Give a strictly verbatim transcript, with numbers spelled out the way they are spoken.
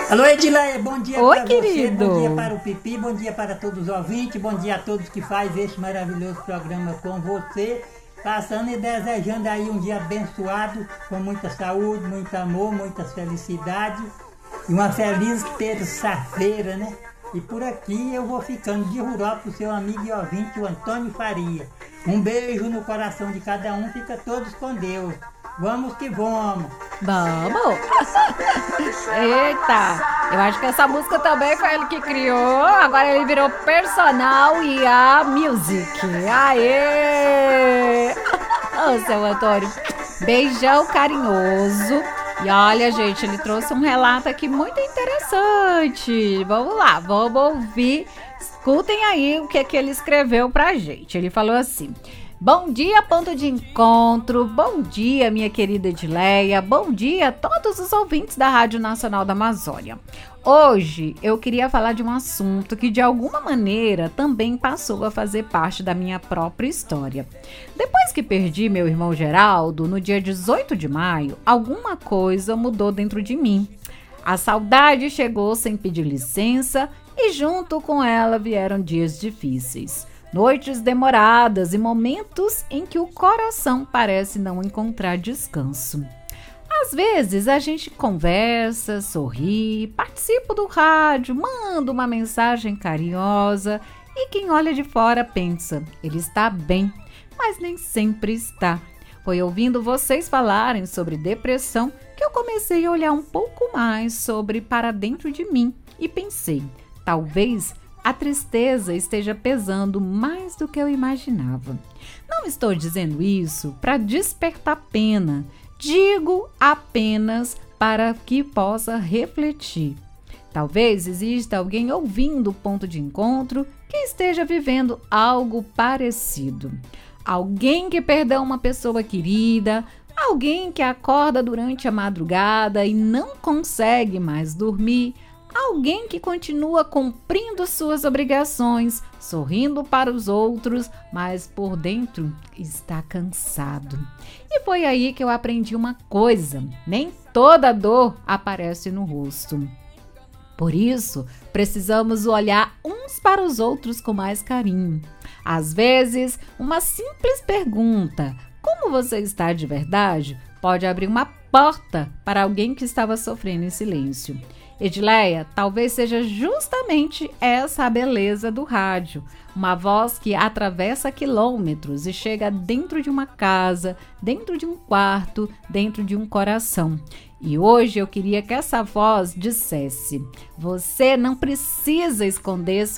Alô, Edileia, bom dia Oi, para querido. você, bom dia para o Pipi, bom dia para todos os ouvintes, bom dia a todos que fazem este maravilhoso programa com você, passando e desejando aí um dia abençoado, com muita saúde, muito amor, muitas felicidades e uma feliz terça-feira, né? E por aqui eu vou ficando de ruró pro seu amigo e ouvinte, o Antônio Faria. Um beijo no coração de cada um, fica todos com Deus. Vamos que vamos! Vamos! Eita! Eu acho que essa música também foi ele que criou. Agora ele virou personal e a music. Aê! Ô, seu Antônio, beijão carinhoso. E olha, gente, ele trouxe um relato aqui muito interessante. Vamos lá, vamos ouvir. Escutem aí o que, que ele escreveu pra gente. Ele falou assim: bom dia, ponto de encontro. Bom dia, minha querida Edileia. Bom dia a todos os ouvintes da Rádio Nacional da Amazônia. Hoje eu queria falar de um assunto que de alguma maneira também passou a fazer parte da minha própria história. Depois que perdi meu irmão Geraldo, no dia dezoito de maio, alguma coisa mudou dentro de mim. A saudade chegou sem pedir licença e junto com ela vieram dias difíceis. Noites demoradas e momentos em que o coração parece não encontrar descanso. Às vezes a gente conversa, sorri, participa do rádio, manda uma mensagem carinhosa e quem olha de fora pensa, ele está bem, mas nem sempre está. Foi ouvindo vocês falarem sobre depressão que eu comecei a olhar um pouco mais sobre para dentro de mim e pensei, talvez a tristeza esteja pesando mais do que eu imaginava. Não estou dizendo isso para despertar pena, digo apenas para que possa refletir. Talvez exista alguém ouvindo o ponto de encontro que esteja vivendo algo parecido. Alguém que perdeu uma pessoa querida, alguém que acorda durante a madrugada e não consegue mais dormir, alguém que continua cumprindo suas obrigações, sorrindo para os outros, mas por dentro está cansado. E foi aí que eu aprendi uma coisa: nem toda dor aparece no rosto. Por isso, precisamos olhar uns para os outros com mais carinho. Às vezes, uma simples pergunta, como você está de verdade, pode abrir uma porta para alguém que estava sofrendo em silêncio. Edileia, talvez seja justamente essa a beleza do rádio. Uma voz que atravessa quilômetros e chega dentro de uma casa, dentro de um quarto, dentro de um coração. E hoje eu queria que essa voz dissesse: você não precisa esconder sua